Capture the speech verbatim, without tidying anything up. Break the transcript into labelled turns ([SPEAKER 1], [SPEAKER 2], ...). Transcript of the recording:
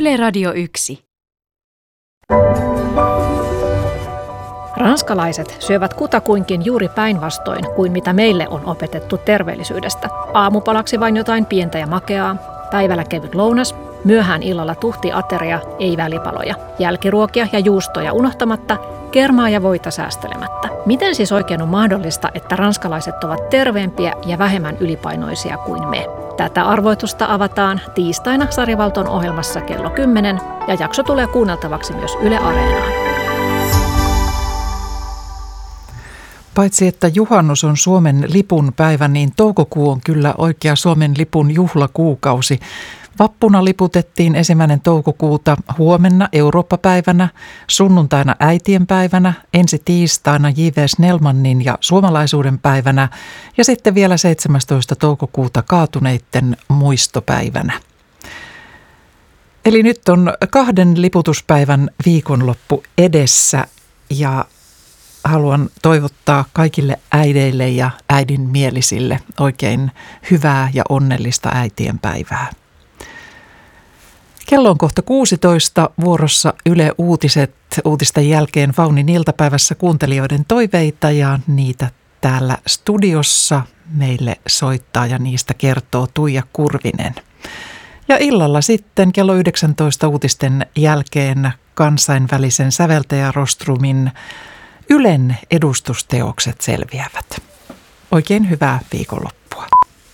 [SPEAKER 1] Yle Radio yksi.
[SPEAKER 2] Ranskalaiset syövät kutakuinkin juuri päinvastoin kuin mitä meille on opetettu terveellisyydestä. Aamupalaksi vain jotain pientä ja makeaa, päivällä kevyt lounas, myöhään illalla tuhti ateria, ei välipaloja, jälkiruokia ja juustoja unohtamatta, kermaa ja voita säästelemättä. Miten siis oikein on mahdollista, että ranskalaiset ovat terveempiä ja vähemmän ylipainoisia kuin me? Tätä arvoitusta avataan tiistaina Sarivalton ohjelmassa kello kymmenen ja jakso tulee kuunneltavaksi myös Yle Areenaan.
[SPEAKER 3] Paitsi että juhannus on Suomen lipun päivä, niin toukokuu on kyllä oikea Suomen lipun juhlakuukausi. Vappuna liputettiin ensimmäinen toukokuuta, huomenna Eurooppa-päivänä, sunnuntaina äitienpäivänä, ensi tiistaina J V Snellmanin ja suomalaisuuden päivänä ja sitten vielä seitsemästoista toukokuuta kaatuneitten muistopäivänä. Eli nyt on kahden liputuspäivän viikonloppu edessä ja haluan toivottaa kaikille äideille ja äidinmielisille oikein hyvää ja onnellista äitienpäivää. Kello on kohta kuusitoista, vuorossa Yle Uutiset. Uutisten jälkeen Faunin iltapäivässä kuuntelijoiden toiveita ja niitä täällä studiossa meille soittaa ja niistä kertoo Tuija Kurvinen. Ja illalla sitten kello yhdeksäntoista uutisten jälkeen kansainvälisen säveltäjärostrumin Ylen edustusteokset selviävät. Oikein hyvää viikonloppua.